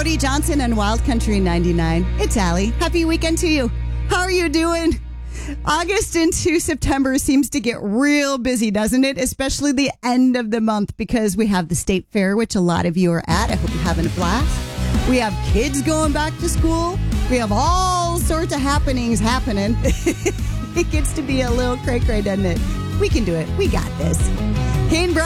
Cody Johnson on Wild Country 99. It's Allie. Happy weekend to you. How are you doing? August into September seems to get real busy, doesn't it? Especially the end of the month because we have the state fair, which a lot of you are at. I hope you're having a blast. We have kids going back to school. We have all sorts of happenings happening. It gets to be a little cray-cray, doesn't it? We can do it. We got this. Kane Brown